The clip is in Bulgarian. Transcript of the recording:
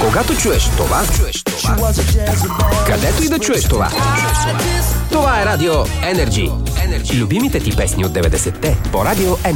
Когато чуеш това, където и да чуеш това. Това е Радио Energy. Любимите ти песни от 90-те по Радио Energy.